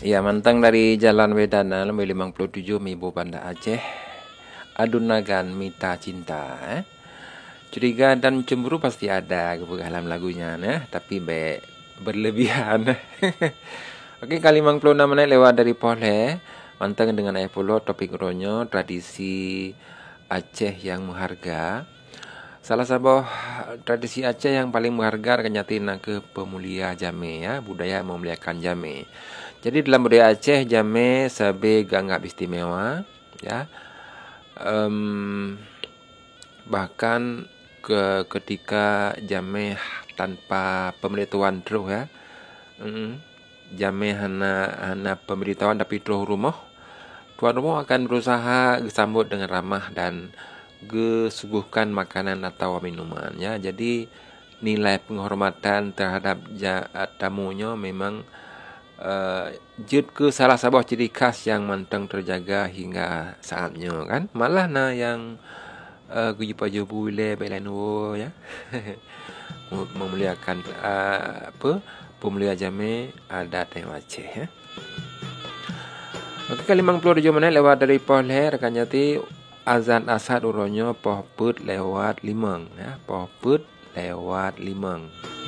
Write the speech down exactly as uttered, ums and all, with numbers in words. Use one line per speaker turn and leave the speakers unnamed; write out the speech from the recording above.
Ya, mantang dari Jalan Wedana nomor lima puluh tujuh Mibo Banda Aceh. Adunagan Mita Cinta, eh. Curiga dan cemburu pasti ada dalam lagunya, nah, tapi be berlebihan. Oke, kali lima puluh enam menit lewat dari Poleh. Mantang dengan ayah pulau topik ronyo tradisi Aceh yang mengharga. Salah satu tradisi Aceh yang paling mengharga kenyataan ke pemulia jame, ya, budaya memuliakan jame. Jadi dalam budaya Aceh jame sabe ganggap istimewa, ya. Um, bahkan ke ketika jame tanpa pemberitahuan terus, ya. Um, jame hana hana pemberitahuan tapi terus rumah. Tuan rumah akan berusaha disambut dengan ramah dan gesuguhkan makanan atau minuman, ya. Jadi nilai penghormatan terhadap tamunya memang uh, jut ke salah sebuah ciri khas yang mantang terjaga hingga saatnya, kan. Malah na yang uh, guji pajubu le belanu, ya. Memuliakan uh, apa pemulia jame adat yang Aceh, ya. Oke, kali lima puluh tujuh menit lewat dari Poleh rekan jati azan asad uronyo poh put lewat limang, ya, poh put lewat limang.